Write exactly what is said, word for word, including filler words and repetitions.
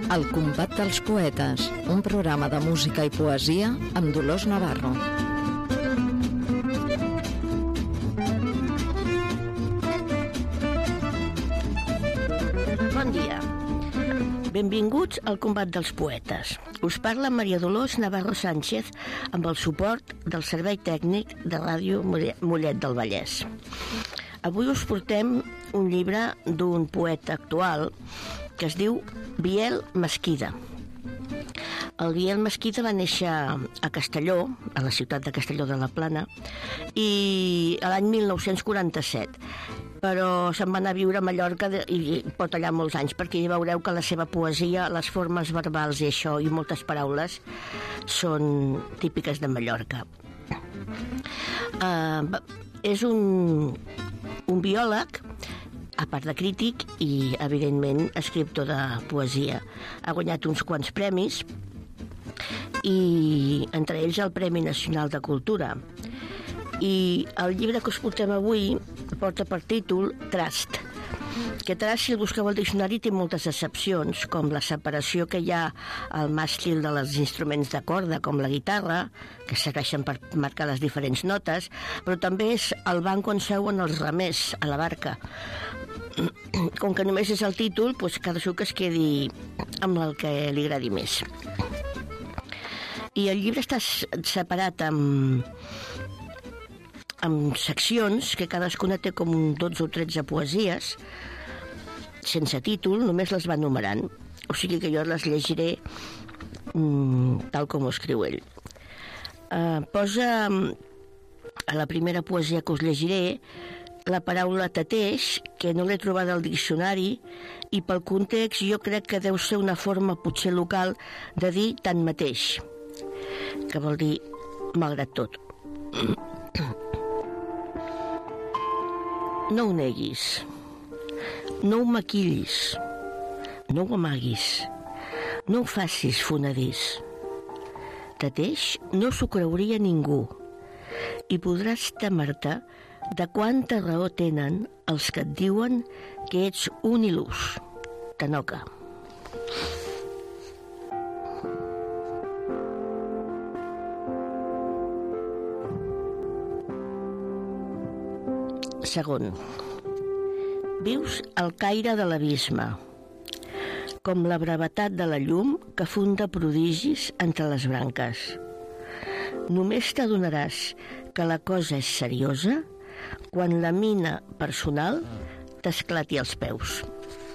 El combat dels poetes, un programa de música i poesia amb Dolors Navarro. Bon dia. Benvinguts al combat dels poetes. Us parla Maria Dolors Navarro Sánchez amb el suport del Servei Tècnic de Ràdio Mollet del Vallès. Avui us portem un llibre d'un poeta actual que es diu Biel Mesquida. El Biel Mesquida va néixer a Castelló, a la ciutat de Castelló de la Plana, i l'any mil nou-cents quaranta-set. Però se'n va anar a viure a Mallorca i pot allà molts anys, perquè ja veureu que la seva poesia, les formes verbals i això, i moltes paraules, són típiques de Mallorca. Uh, és un, un biòleg, a part de crític i, evidentment, escriptor de poesia. Ha guanyat uns quants premis, i entre ells el Premi Nacional de Cultura. I el llibre que us portem avui porta per títol Trast, que Trast, si el busqueu al diccionari, té moltes accepcions, com la separació que hi ha al màstil dels instruments de corda, com la guitarra, que serveixen per marcar les diferents notes, però també és el banc on seuen els remers a la barca. Com que només és el títol, doncs cadascú que es quedi amb el que li agradi més. I el llibre està separat amb, amb seccions, que cadascuna té com dotze o tretze poesies, sense títol, només les va numerant. O sigui que jo les llegiré mm, tal com ho escriu ell. Uh, posa a la primera poesia que us llegiré la paraula tateix, que no l'he trobada al diccionari, i pel context jo crec que deu ser una forma potser local de dir tanmateix, que vol dir malgrat tot. No ho neguis, no ho maquillis, no ho amaguis, no ho facis fonedís. Tateix no s'ho creuria ningú, i podràs temer-te de quanta raó tenen els que et diuen que ets un il·lús. Tanoca. Segon. Vius al caire de l'abisme, com la brevetat de la llum que funda prodigis entre les branques. Només t'adonaràs que la cosa és seriosa quan la mina personal t'esclati als peus.